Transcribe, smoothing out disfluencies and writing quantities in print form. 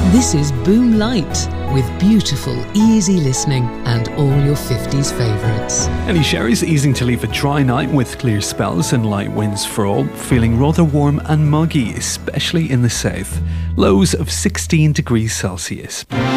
This is Boom Light, with beautiful, easy listening and all your 50s favourites. Ellie Sherry's easing to leave a dry night with clear spells and light winds for all, feeling rather warm and muggy, especially in the south. Lows of 16 degrees Celsius.